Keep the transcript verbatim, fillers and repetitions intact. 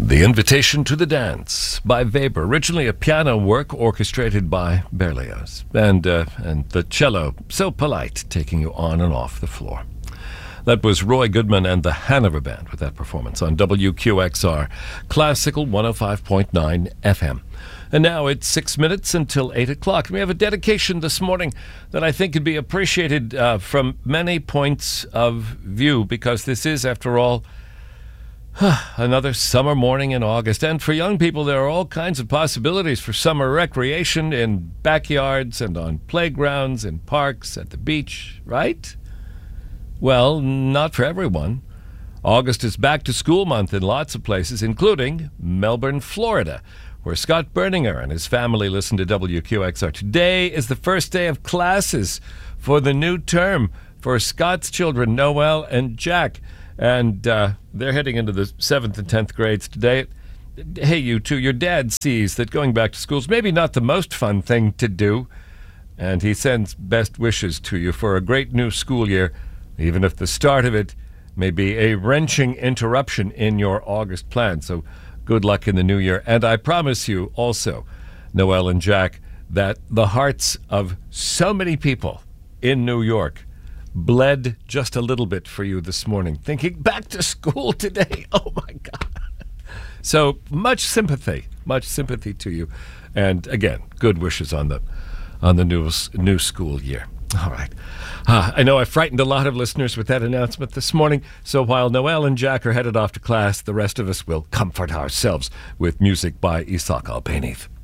The Invitation to the Dance by Weber, originally a piano work orchestrated by Berlioz, and uh, and the cello, so polite, taking you on and off the floor. That was Roy Goodman and the Hanover Band with that performance on W Q X R, Classical one oh five point nine F M. And now it's six minutes until eight o'clock. And we have a dedication this morning that I think could be appreciated uh, from many points of view, because this is, after all, another summer morning in August. And for young people, there are all kinds of possibilities for summer recreation in backyards and on playgrounds, in parks, at the beach, right? Well, not for everyone. August is back to school month in lots of places, including Melbourne, Florida, where Scott Berninger and his family listen to W Q X R. Today is the first day of classes for the new term for Scott's children, Noel and Jack. And uh, they're heading into the seventh and tenth grades today. Hey, you two, your dad sees that going back to school is maybe not the most fun thing to do, and he sends best wishes to you for a great new school year, even if the start of it may be a wrenching interruption in your August plan. So good luck in the new year. And I promise you also, Noel and Jack, that the hearts of so many people in New York bled just a little bit for you this morning, thinking back to school today. Oh my God. So much sympathy, much sympathy to you. And again, good wishes on the on the new, new school year. All right. Uh, I know I frightened a lot of listeners with that announcement this morning. So while Noel and Jack are headed off to class, the rest of us will comfort ourselves with music by Isaac Albéniz.